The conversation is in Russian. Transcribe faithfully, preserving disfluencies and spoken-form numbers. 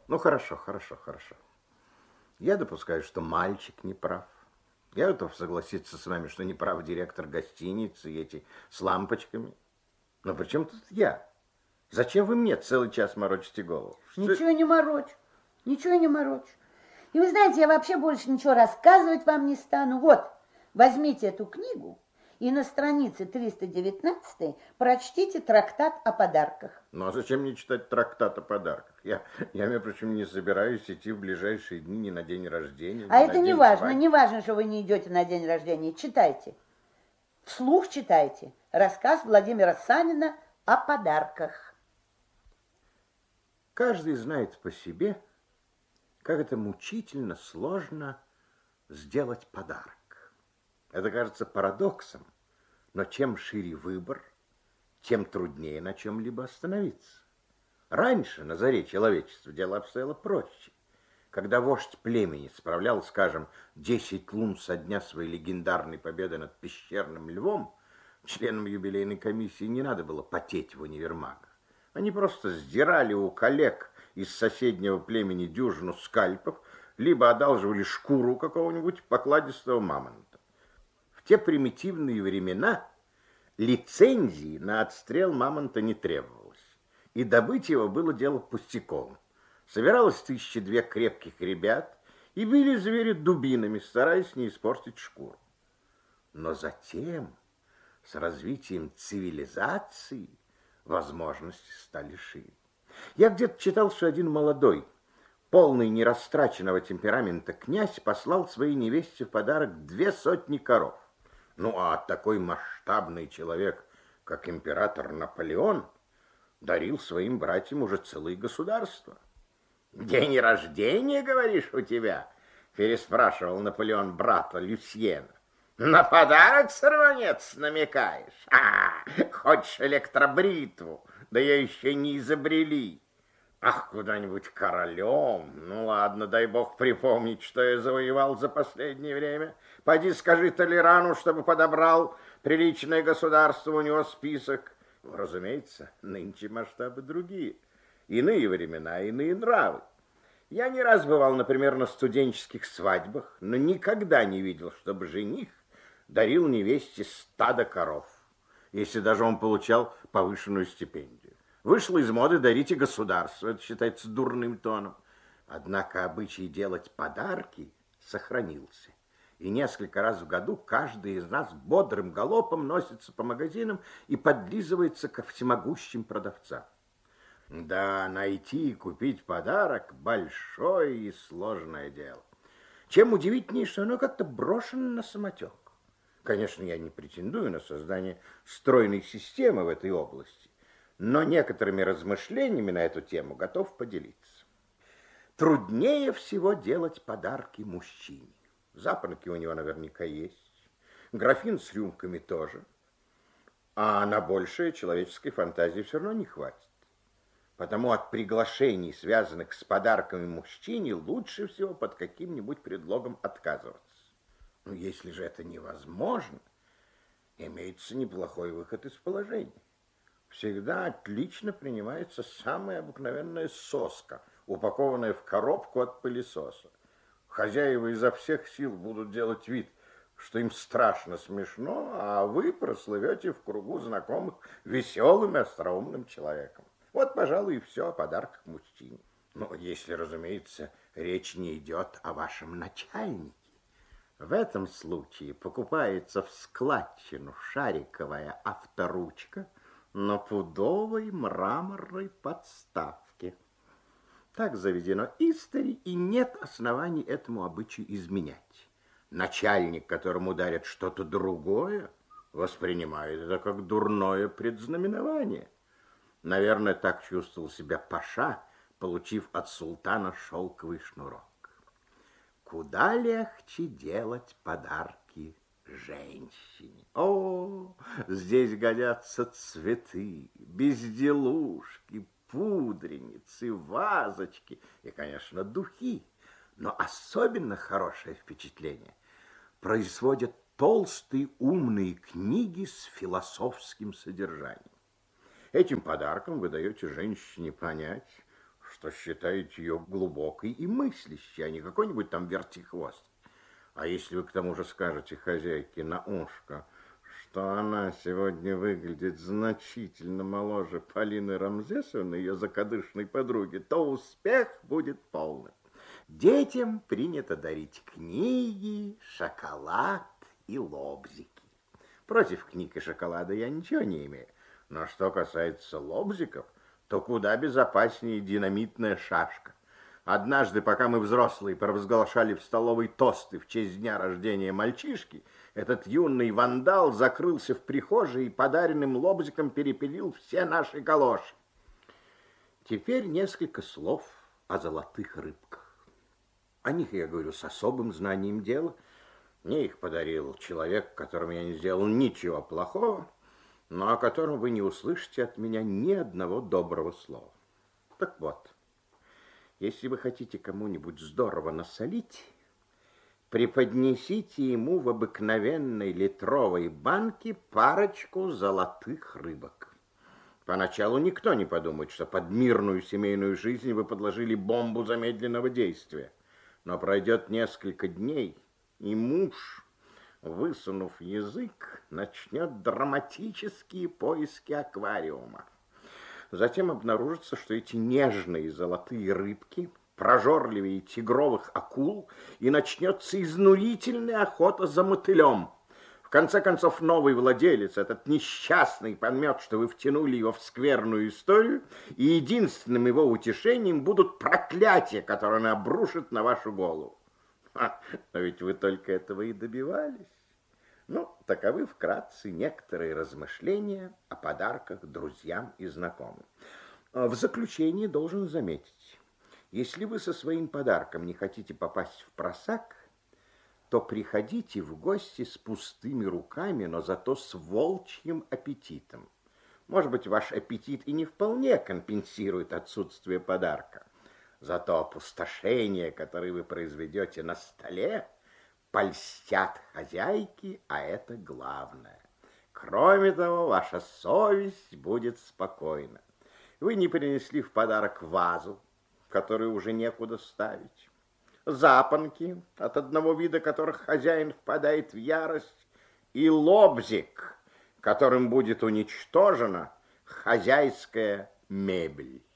Ну, хорошо, хорошо, хорошо. Я допускаю, что мальчик не прав. Я готов согласиться с вами, что не прав директор гостиницы и эти с лампочками. Но при чем тут я? Зачем вы мне целый час морочите голову? Что... Ничего не морочь, ничего не морочь. И вы знаете, я вообще больше ничего рассказывать вам не стану. Вот, возьмите эту книгу и на странице триста девятнадцатой прочтите трактат о подарках. Ну, а зачем мне читать трактат о подарках? Я, я, между прочим, не собираюсь идти в ближайшие дни ни на день рождения. А это не не важно, не важно, что вы не идете на день рождения. Читайте, вслух читайте рассказ Владимира Санина о подарках. Каждый знает по себе, как это мучительно сложно сделать подарок. Это кажется парадоксом, но чем шире выбор, тем труднее на чем-либо остановиться. Раньше, на заре человечества, дело обстояло проще. Когда вождь племени справлял, скажем, десять лун со дня своей легендарной победы над пещерным львом, членам юбилейной комиссии не надо было потеть в универмагах. Они просто сдирали у коллег из соседнего племени дюжину скальпов, либо одалживали шкуру какого-нибудь покладистого мамонта. В те примитивные времена лицензии на отстрел мамонта не требовалось, и добыть его было дело пустяковым. Собиралось тысячи две крепких ребят и били зверя дубинами, стараясь не испортить шкуру. Но затем, с развитием цивилизации, возможности стали шире. Я где-то читал, что один молодой, полный нерастраченного темперамента князь послал своей невесте в подарок две сотни коров. Ну, а такой масштабный человек, как император Наполеон, дарил своим братьям уже целые государства. «День рождения, говоришь, у тебя?» переспрашивал Наполеон брата Люсьена. «На подарок, сорванец, намекаешь? А, хочешь электробритву? Да я еще не изобрели. Ах, куда-нибудь королем? Ну ладно, дай бог припомнить, что я завоевал за последнее время. Пойди скажи Толерану, чтобы подобрал приличное государство, у него список». Разумеется, нынче масштабы другие. Иные времена, иные нравы. Я не раз бывал, например, на студенческих свадьбах, но никогда не видел, чтобы жених дарил невесте стадо коров, если даже он получал повышенную стипендию. Вышло из моды дарить и государству, это считается дурным тоном. Однако обычай делать подарки сохранился. И несколько раз в году каждый из нас бодрым галопом носится по магазинам и подлизывается ко всемогущим продавцам. Да, найти и купить подарок – большое и сложное дело. Чем удивительнее, что оно как-то брошено на самотек. Конечно, я не претендую на создание стройной системы в этой области, но некоторыми размышлениями на эту тему готов поделиться. Труднее всего делать подарки мужчине. Запонки у него наверняка есть, графин с рюмками тоже, а на большее человеческой фантазии все равно не хватит. Потому от приглашений, связанных с подарками мужчине, лучше всего под каким-нибудь предлогом отказываться. Но если же это невозможно, имеется неплохой выход из положения. Всегда отлично принимается самая обыкновенная соска, упакованная в коробку от пылесоса. Хозяева изо всех сил будут делать вид, что им страшно смешно, а вы прослывете в кругу знакомых веселым и остроумным человеком. Вот, пожалуй, и все о подарках мужчине. Но если, разумеется, речь не идет о вашем начальнике. В этом случае покупается в складчину шариковая авторучка на пудовой мраморной подставке. Так заведено истори, и нет оснований этому обычаю изменять. Начальник, которому дарят что-то другое, воспринимает это как дурное предзнаменование. Наверное, так чувствовал себя паша, получив от султана шелковый шнурок. Куда легче делать подарки женщине. О, здесь годятся цветы, безделушки, пудреницы, вазочки и, конечно, духи. Но особенно хорошее впечатление производят толстые умные книги с философским содержанием. Этим подарком вы даете женщине понять, что считаете ее глубокой и мыслящей, а не какой-нибудь там вертихвост. А если вы к тому же скажете хозяйке на ушко, что она сегодня выглядит значительно моложе Полины Рамзесовны, ее закадычной подруги, то успех будет полный. Детям принято дарить книги, шоколад и лобзики. Против книг и шоколада я ничего не имею. Но что касается лобзиков, то куда безопаснее динамитная шашка. Однажды, пока мы взрослые провозглашали в столовой тосты в честь дня рождения мальчишки, этот юный вандал закрылся в прихожей и подаренным лобзиком перепилил все наши галоши. Теперь несколько слов о золотых рыбках. О них я говорю с особым знанием дела. Мне их подарил человек, которому я не сделал ничего плохого, но о котором вы не услышите от меня ни одного доброго слова. Так вот. Если вы хотите кому-нибудь здорово насолить, преподнесите ему в обыкновенной литровой банке парочку золотых рыбок. Поначалу никто не подумает, что под мирную семейную жизнь вы подложили бомбу замедленного действия. Но пройдет несколько дней, и муж, высунув язык, начнет драматические поиски аквариума. Затем обнаружится, что эти нежные золотые рыбки прожорливее тигровых акул, и начнется изнурительная охота за мотылем. В конце концов, новый владелец, этот несчастный, поймет, что вы втянули его в скверную историю, и единственным его утешением будут проклятия, которые он обрушит на вашу голову. Ха, но ведь вы только этого и добивались. Ну, таковы вкратце некоторые размышления о подарках друзьям и знакомым. В заключение должен заметить, если вы со своим подарком не хотите попасть в просак, то приходите в гости с пустыми руками, но зато с волчьим аппетитом. Может быть, ваш аппетит и не вполне компенсирует отсутствие подарка, зато опустошение, которое вы произведете на столе, польстят хозяйки, а это главное. Кроме того, ваша совесть будет спокойна. Вы не принесли в подарок вазу, которую уже некуда ставить, запонки, от одного вида которых хозяин впадает в ярость, и лобзик, которым будет уничтожена хозяйская мебель.